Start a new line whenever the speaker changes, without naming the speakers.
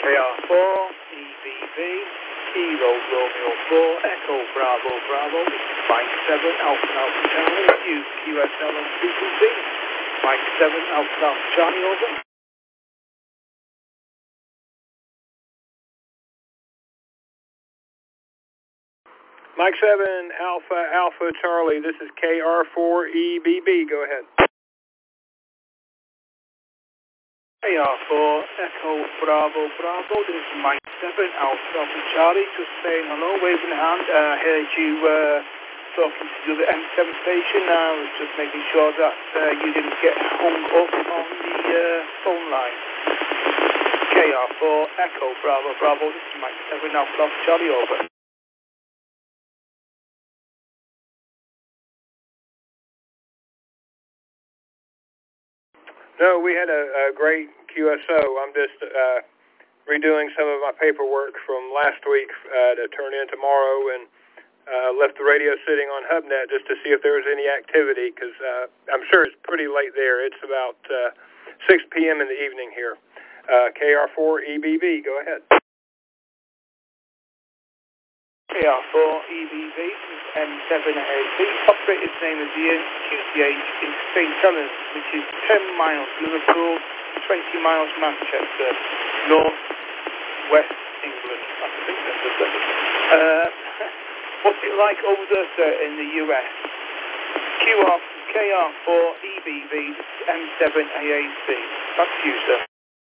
KR4, EBB, Kilo Romeo 4, Echo Bravo Bravo, this is Mike 7, Alpha Alpha Charlie, use QSL on frequency, Mike 7, Alpha Alpha Charlie, over.
Mike 7, Alpha Alpha Charlie, this is KR4 EBB, go ahead.
KR4, Echo Bravo Bravo, this is Mike 7, Alpha Alpha Charlie, just saying hello, waving a hand. I heard you talking to the M7 station. I was just making sure that you didn't get hung up on the phone line. KR4, Echo Bravo Bravo, this is Mike 7, Alpha Alpha Charlie, over.
No, we had a great QSO. I'm just redoing some of my paperwork from last week to turn in tomorrow, and left the radio sitting on HubNet just to see if there was any activity, because I'm sure it's pretty late there. It's about 6 p.m. in the evening here. KR4 EBB, go ahead.
KR4 EBB, M7AAB, operator's name is Ian, QCH in St. Helens, which is 10 miles Liverpool, 20 miles Manchester, north west England. I think that's it. What's it like over there in the US? KR4 EBB, M7AAC. Back to you, sir.